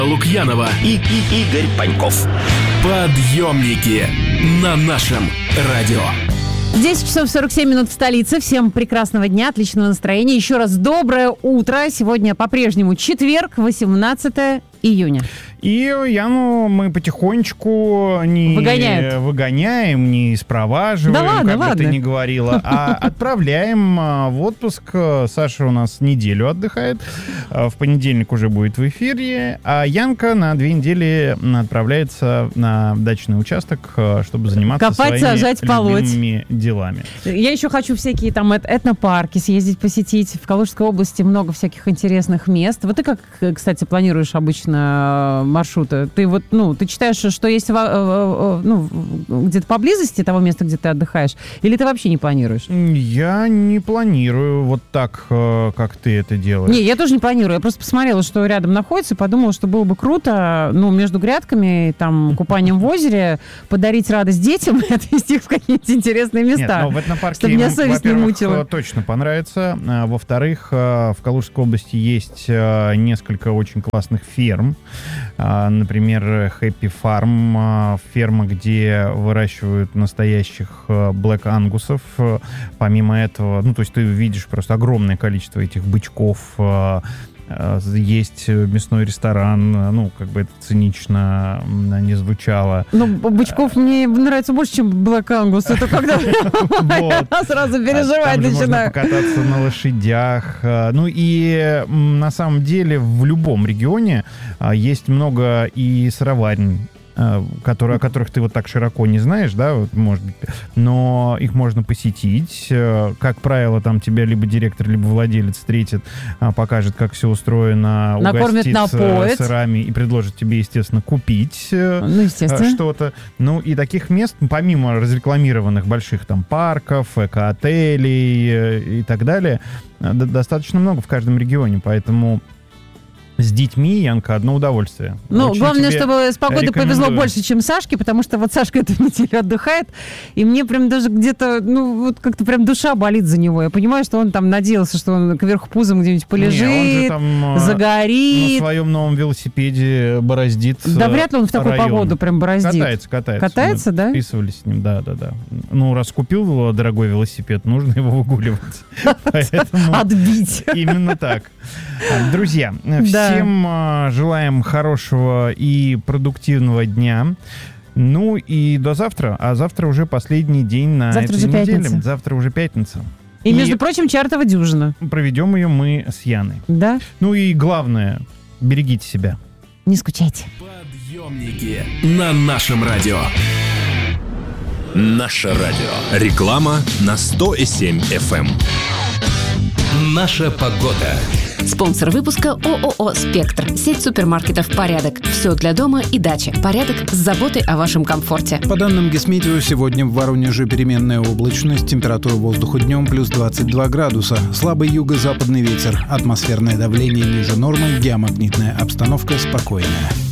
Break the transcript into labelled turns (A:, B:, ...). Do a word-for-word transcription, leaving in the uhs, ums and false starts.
A: Лукьянова
B: и, и Игорь Паньков.
A: Подъемники на нашем радио.
C: десять часов сорок семь минут в столице. Всем прекрасного дня, отличного настроения. Еще раз доброе утро. Сегодня по-прежнему четверг, восемнадцатое июня.
D: И Яну мы потихонечку не
C: Выгоняют.
D: выгоняем, не спроваживаем,
C: да ладно,
D: как
C: ладно.
D: бы ты ни говорила, а отправляем в отпуск. Саша у нас неделю отдыхает. В понедельник уже будет в эфире. А Янка на две недели отправляется на дачный участок, чтобы заниматься
C: Копать,
D: своими
C: сажать, полоть.
D: любимыми делами.
C: Я еще хочу всякие там эт- этнопарки съездить, посетить. В Калужской области много всяких интересных мест. Вот ты как, кстати, планируешь обычно маршруты? Ты вот, ну, ты читаешь, что есть во- ну, где-то поблизости того места, где ты отдыхаешь? Или ты вообще не планируешь?
D: Я не планирую вот так, как ты это делаешь.
C: Не, я тоже не планирую. Я просто посмотрела, что рядом находится, и подумала, что было бы круто, ну, между грядками, там, купанием в озере, подарить радость детям и отвезти их в какие-нибудь интересные места.
D: Нет, ну, в этнопарке
C: чтобы меня
D: им,
C: совесть не
D: во-первых,
C: мучила.
D: точно понравится. А, во-вторых, в Калужской области есть несколько очень классных ферм. А, например, Happy Farm, а, ферма, где выращивают настоящих Black Angus'ов. Помимо этого, ну, то есть ты видишь просто огромное количество этих бычков. А, есть мясной ресторан, ну, как бы это цинично не звучало.
C: Ну, бычков мне нравится больше, чем Black Angus. Это когда я сразу переживать
D: Там же можно
C: начинаю.
D: покататься на лошадях. Ну и на самом деле в любом регионе есть много и сыроварен, которые, о которых ты вот так широко не знаешь, да, вот, может быть, но их можно посетить. Как правило, там тебя либо директор, либо владелец встретит, покажет, как все устроено,
C: накормит,
D: угостит
C: напоит.
D: сырами и предложит тебе, естественно, купить
C: ну, естественно.
D: что-то. Ну и таких мест, помимо разрекламированных больших там парков, эко-отелей и так далее, достаточно много в каждом регионе, поэтому с детьми, Янка, одно удовольствие.
C: Ну,
D: Очень
C: главное,
D: тебе
C: чтобы с погодой повезло
D: рекомендую.
C: больше, чем Сашке, потому что вот Сашка эту неделю отдыхает, и мне прям даже где-то, ну, вот как-то прям душа болит за него. Я понимаю, что он там надеялся, что он кверху пузом где-нибудь полежит,
D: Не, он же там,
C: загорит.
D: на своем новом велосипеде бороздит.
C: Да вряд ли он в такую
D: район.
C: погоду прям бороздит.
D: Катается, катается.
C: Катается,
D: Мы
C: да?
D: Списывались с ним, да, да, да. Ну, раз купил дорогой велосипед, нужно его выгуливать. Поэтому
C: Отбить.
D: именно так. Друзья, всем а, желаем хорошего и продуктивного дня. Ну и до завтра. А завтра уже последний день на
C: Завтра
D: этой
C: уже
D: неделе.
C: пятница.
D: Завтра уже пятница.
C: И, между прочим, чартова дюжина.
D: Проведем ее мы с Яной.
C: Да?
D: Ну и главное, берегите себя.
C: Не скучайте.
A: Подъемники на нашем радио.
B: Наше радио.
A: Реклама на сто семь эф эм. Наша погода.
E: Спонсор выпуска ООО «Спектр». Сеть супермаркетов «Порядок». Все для дома и дачи. «Порядок» с заботой о вашем комфорте.
F: По данным Гисметео, сегодня в Воронеже переменная облачность, температура воздуха днем плюс двадцать два градуса, слабый юго-западный ветер, атмосферное давление ниже нормы, геомагнитная обстановка спокойная.